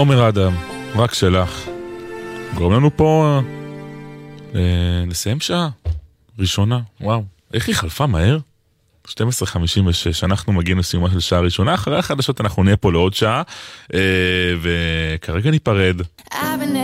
עומר אדם, רק שלך. גורם לנו פה לסיים שעה ראשונה. וואו, איך היא חלפה מהר? 12:56, אנחנו מגיעים לסיומה של שעה ראשונה. אחרי החדשות אנחנו נהיה פה לעוד שעה, וכרגע ניפרד.